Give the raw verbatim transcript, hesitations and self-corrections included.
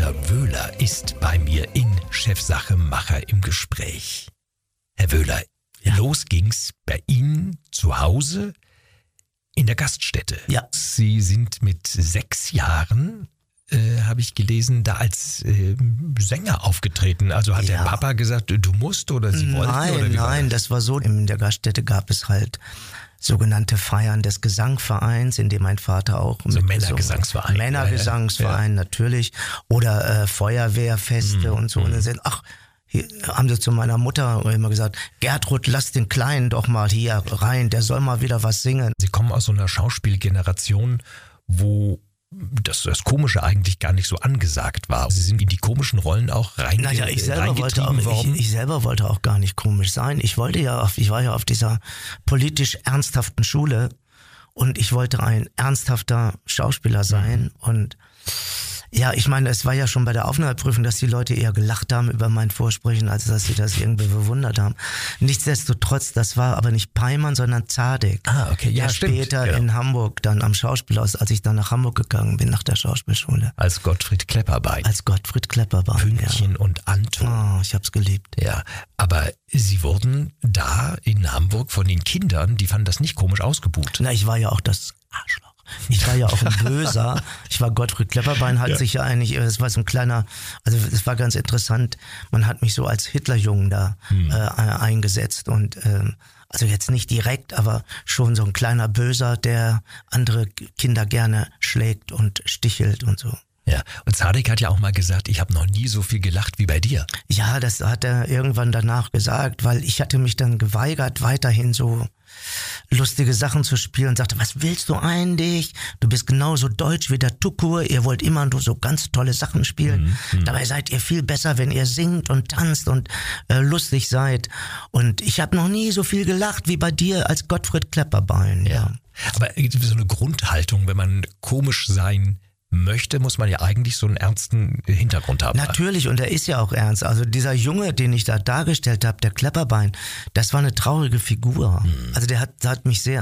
Dieter Wöhler ist bei mir in Chefsache Macher im Gespräch. Herr Wöhler, ja. Los ging's bei Ihnen zu Hause in der Gaststätte. Ja. Sie sind mit sechs Jahren, äh, habe ich gelesen, da als äh, Sänger aufgetreten. Also hat ja. der Papa gesagt, du musst oder Sie wollten? Nein, oder wie nein, das? das war so. In der Gaststätte gab es halt sogenannte Feiern des Gesangvereins, in dem mein Vater auch so mit Männergesangsverein. So Männergesangsverein, ja. natürlich. Oder äh, Feuerwehrfeste mhm. und so. Und dann sind, ach, hier haben sie zu meiner Mutter immer gesagt, Gertrud, lass den Kleinen doch mal hier rein, der soll mal wieder was singen. Sie kommen aus so einer Schauspielgeneration, wo das, das Komische eigentlich gar nicht so angesagt war. Sie sind in die komischen Rollen auch rein, naja, ich selber wollte auch, worden. Ich, ich selber wollte auch gar nicht komisch sein. Ich wollte ja, auf, ich war ja auf dieser politisch ernsthaften Schule und ich wollte ein ernsthafter Schauspieler sein mhm. und ja, ich meine, es war ja schon bei der Aufnahmeprüfung, dass die Leute eher gelacht haben über mein Vorsprechen, als dass sie das irgendwie bewundert haben. Nichtsdestotrotz, das war aber nicht Peimann, sondern Zadek. Ah, okay, ja, der stimmt. später genau. in Hamburg dann am Schauspielhaus, als ich dann nach Hamburg gegangen bin, nach der Schauspielschule. Als Gottfried Klepperbein. Als Gottfried Klepperbein, Pünktchen ja. und Anton. Oh, ich hab's geliebt. Ja, aber Sie wurden da in Hamburg von den Kindern, die fanden das nicht komisch, ausgebuht. Na, ich war ja auch das Arschloch. Ich war ja auch ein Böser. Ich war Gottfried Klepperbein, hat ja. sich ja eigentlich, es war so ein kleiner, also es war ganz interessant, man hat mich so als Hitlerjungen da hm. äh, eingesetzt und ähm, also jetzt nicht direkt, aber schon so ein kleiner Böser, der andere Kinder gerne schlägt und stichelt und so. Ja, und Zadek hat ja auch mal gesagt, ich habe noch nie so viel gelacht wie bei dir. Ja, das hat er irgendwann danach gesagt, weil ich hatte mich dann geweigert, weiterhin so lustige Sachen zu spielen und sagte, was willst du eigentlich? Du bist genauso deutsch wie der Tukur, ihr wollt immer nur so ganz tolle Sachen spielen. Mhm. Dabei seid ihr viel besser, wenn ihr singt und tanzt und äh, lustig seid. Und ich habe noch nie so viel gelacht wie bei dir als Gottfried Klepperbein. Ja. ja. Aber so eine Grundhaltung, wenn man komisch sein möchte, muss man ja eigentlich so einen ernsten Hintergrund haben. Natürlich, und er ist ja auch ernst. Also dieser Junge, den ich da dargestellt habe, der Klepperbein, das war eine traurige Figur. Hm. Also der hat, hat mich sehr